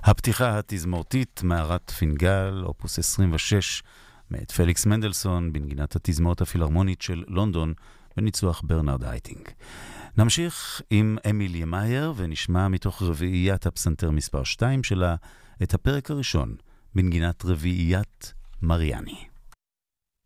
הפתיחה התזמורתית מערת פינגל, אופוס 26, מאת פליקס מנדלסון, בנגינת התזמורת הפילהרמונית של לונדון, בניצוח ברנרד הייטינג. נמשיך עם אמיליה מאייר, ונשמע מתוך רביעיית הפסנתר מספר 2 שלה, את הפרק הראשון, בנגינת רביעיית מריאני.